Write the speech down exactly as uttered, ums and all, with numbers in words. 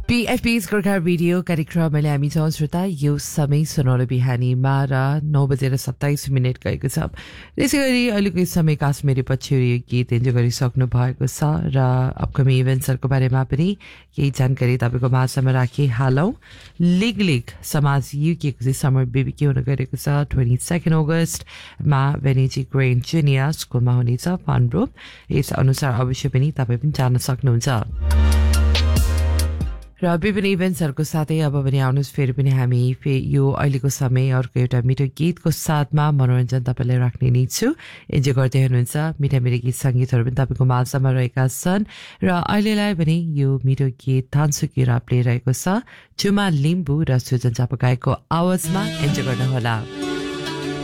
PFP Gorkha radio कार्यक्रमले हामी छौँ श्रोता यो समय सुनौलो बिहानीमा र नौ बजेर सत्ताइस मिनट गएको छ। त्यसै गरी अहिलेको समय काश्मीरी पछ्यौरी गीत इन्जोय गरिसक्नु भएको छ र अपकमिङ इभेन्ट्सहरूको बारेमा पनि केही जानकारी तपाईँको माझमा राखिहालौँ। लिग लिग समाज युकेको चाहिँ समर बेबी हुन गएको छ ट्वेन्टी सेकेन्ड अगस्तमा भेनेजी ग्रेन जुनियर स्कुलमा हुनेछ फन ग्रुप। यस अनुसार अवश्य पनि तपाईँ पनि जान सक्नुहुन्छ। र विभिन्न इभेन्ट्सहरूको साथै अब पनि आउनुहोस् फेरि पनि हामी फे यो अहिलेको समय अर्को एउटा मिठो गीतको साथमा मनोरञ्जन तपाईँलाई राख्ने नै छु। इन्जोय गर्दै हुनुहुन्छ मिठा मिठा गीत सङ्गीतहरू पनि तपाईँको माझमा रहेका छन् र अहिलेलाई पनि यो मिठो गीत थान्सु किराप लिइरहेको छ जुमा लिम्बू र सुजन चापागाईको आवाजमा इन्जोय गर्नुहोला।